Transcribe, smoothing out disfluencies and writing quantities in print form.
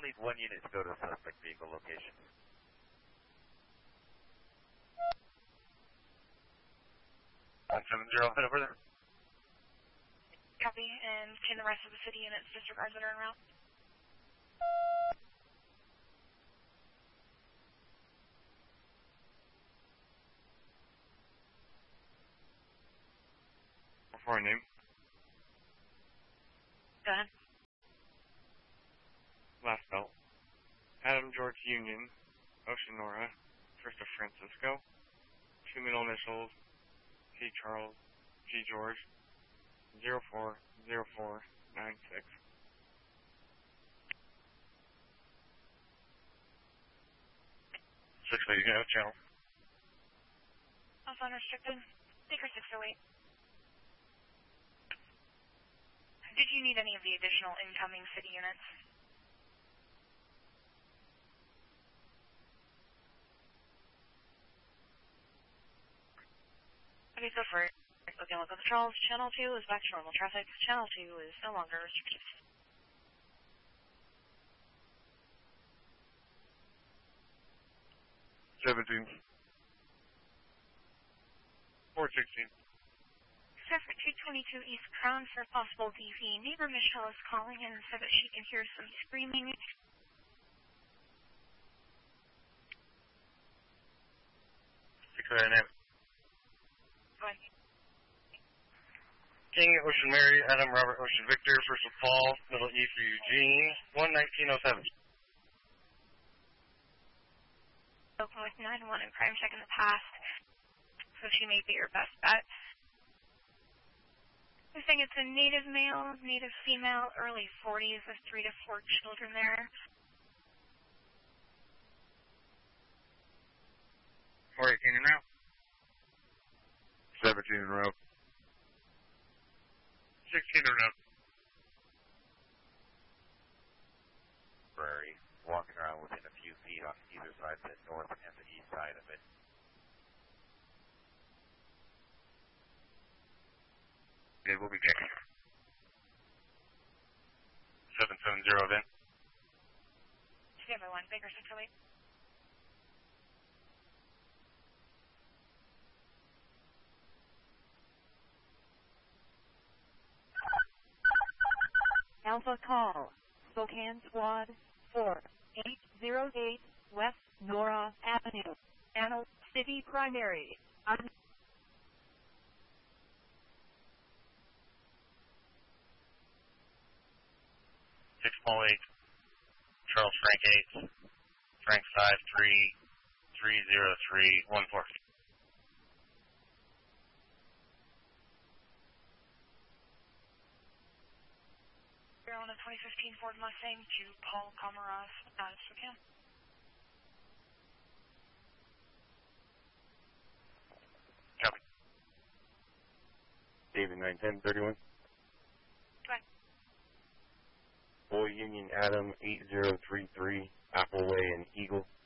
you'll need 1 unit to go to the suspect vehicle location. One 170, head over there. Copy, and can the rest of the city units disregard that are en route? Before I name. Go ahead. Last belt. Adam George Union, Oceanora, First of Francisco. 2 middle initials, C. Charles, G. George, 040496. 680, you have channel. Alpha unrestricted. Baker 608. Did you need any of the additional incoming city units? Okay, go for it. Looking at local controls. Channel 2 is back to normal traffic. Channel 2 is no longer restricted. $17. 416. Traffic 222 East Crown for possible DV. Neighbor Michelle is calling in so that she can hear some screaming. Declare name. Go ahead. King, Ocean Mary, Adam, Robert, Ocean Victor, First of Paul, Middle E for Eugene, 11907. Open with 9-1 and crime check in the past, so she may be your best bet. I think it's a native male, native female, early 40s with 3 to 4 children there. 418 in route. 17 in route. 16 in route. Prairie, walking around within a few feet on either side, the north and the east side of it. Okay, we'll be checking. 770 then. Together 1, Baker 608. Alpha call. Spokane Squad 4808 West Nora Avenue. Anno City Primary. 6 Paul 8, Charles Frank 8, Frank 5330314. You're on a 2015 Ford Mustang to Paul Komarov out of Spokane. Copy. David 91031. Go ahead. Boy Union Adam 8033, Apple Way and Eagle.